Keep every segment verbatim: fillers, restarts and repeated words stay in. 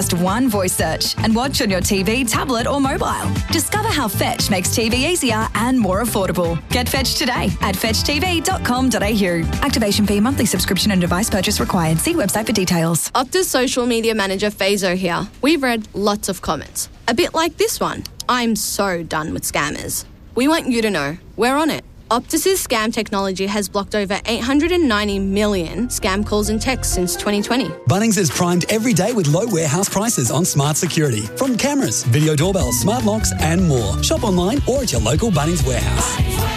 Just one voice search and watch on your T V, tablet or mobile. Discover how Fetch makes T V easier and more affordable. Get Fetch today at fetch t v dot com dot a u. Activation fee, monthly subscription and device purchase required. See website for details. Optus social media manager Fazo here. We've read lots of comments. A bit like this one. I'm so done with scammers. We want you to know we're on it. Optus's scam technology has blocked over eight hundred ninety million scam calls and texts since twenty twenty. Bunnings is primed every day with low warehouse prices on smart security. From cameras, video doorbells, smart locks and more. Shop online or at your local Bunnings warehouse.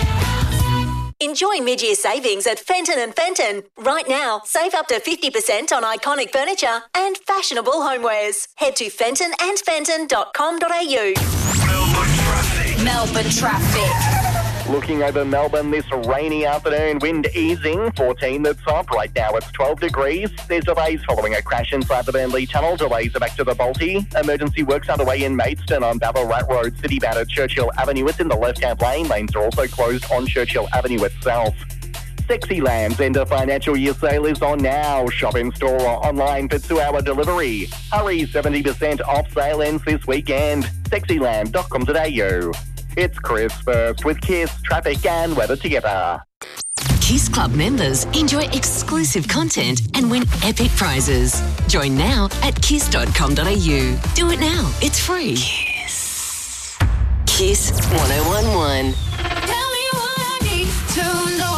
Enjoy mid-year savings at Fenton and Fenton. Right now, save up to fifty percent on iconic furniture and fashionable homewares. Head to fenton and fenton dot com dot a u. Melbourne traffic. Melbourne traffic. Looking over Melbourne this rainy afternoon, wind easing, fourteen the top. Right now it's twelve degrees. There's delays following a crash inside the Burnley Tunnel. Delays are back to the Balti. Emergency works underway in Maidstone on Ballarat Road, Citybound at Churchill Avenue. It's in the left-hand lane. Lanes are also closed on Churchill Avenue itself. Sexyland's end of financial year sale is on now. Shop in store or online for two-hour delivery. Hurry, seventy percent off sale ends this weekend. sexyland dot com dot a u. It's Chris First with Kiss, traffic and weather together. Kiss Club members enjoy exclusive content and win epic prizes. Join now at kiss dot com dot a u. Do it now. It's free. Kiss. Kiss one oh one one. Tell me what I need to know.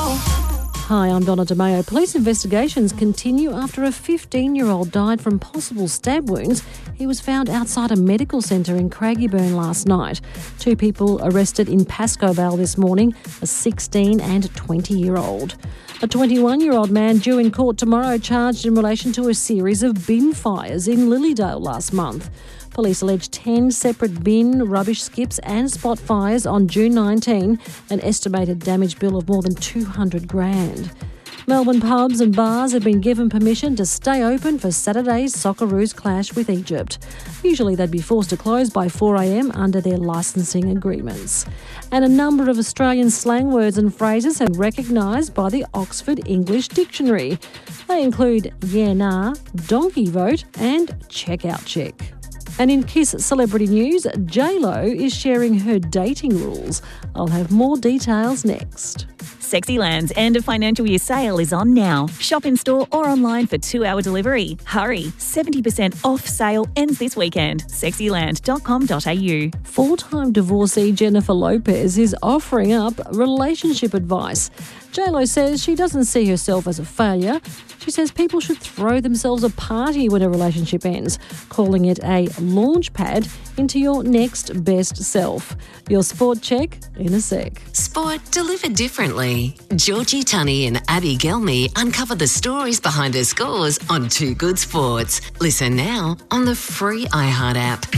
Hi, I'm Donna DeMayo. Police investigations continue after a fifteen-year-old died from possible stab wounds. He was found outside a medical centre in Craigieburn last night. Two people arrested in Pascoe Vale this morning, a sixteen and twenty-year-old. A twenty-one-year-old man due in court tomorrow charged in relation to a series of bin fires in Lilydale last month. Police allege ten separate bin, rubbish skips and spot fires on June nineteenth, an estimated damage bill of more than two hundred grand. Melbourne pubs and bars have been given permission to stay open for Saturday's Socceroos clash with Egypt. Usually they'd be forced to close by four a m under their licensing agreements. And a number of Australian slang words and phrases have been recognised by the Oxford English Dictionary. They include yeah nah, donkey vote and checkout check. And in Kiss celebrity news, J Lo is sharing her dating rules. I'll have more details next. Sexyland's end of financial year sale is on now. Shop in store or online for two-hour delivery. Hurry, seventy percent off sale ends this weekend. sexyland dot com dot a u. Four-time divorcee Jennifer Lopez is offering up relationship advice. J Lo says she doesn't see herself as a failure. She says people should throw themselves a party when a relationship ends, calling it a launch pad into your next best self. Your sport check in a sec. Sport delivered differently. Georgie Tunney and Abby Gelmy uncover the stories behind their scores on Two Good Sports. Listen now on the free iHeart app.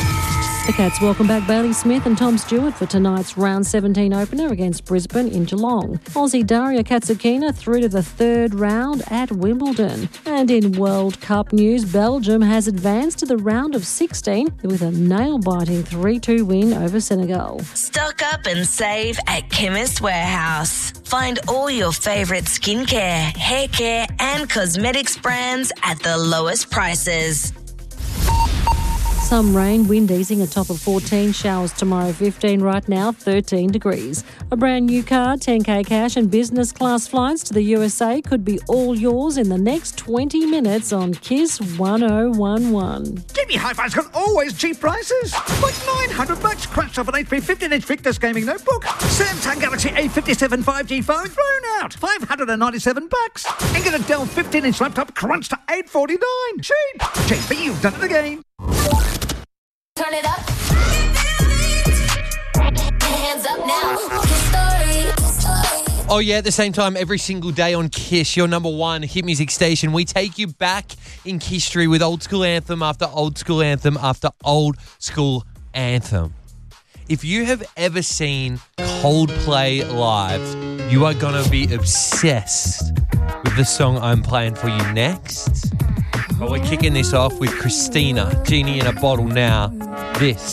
The Cats welcome back Bailey Smith and Tom Stewart for tonight's round seventeen opener against Brisbane in Geelong. Aussie Daria Katsukina through to the third round at Wimbledon. And in World Cup news, Belgium has advanced to the round of sixteen with a nail-biting three two win over Senegal. Stock up and save at Chemist Warehouse. Find all your favourite skincare, hair care and cosmetics brands at the lowest prices. Some rain, wind easing, a top of fourteen, showers tomorrow fifteen, right now thirteen degrees. A brand new car, ten k cash and business class flights to the U S A could be all yours in the next twenty minutes on Kiss one oh one one. Jimmy Hi-Fi's got always cheap prices. Like nine hundred bucks crunched off an H P fifteen inch Victus gaming notebook. Samsung Galaxy A fifty-seven five G phone thrown out. five hundred ninety-seven bucks. And get a Dell fifteen inch laptop crunched to eight forty-nine. Cheap. Cheap, but you've done it again. Turn it up. Hands up now. Kiss story. Kiss story. Oh yeah, at the same time, every single day on Kiss, your number one hit music station, we take you back in history with old school anthem after old school anthem after old school anthem. If you have ever seen Coldplay live, you are going to be obsessed with the song I'm playing for you next. But we're kicking this off with Christina, Genie in a Bottle now. This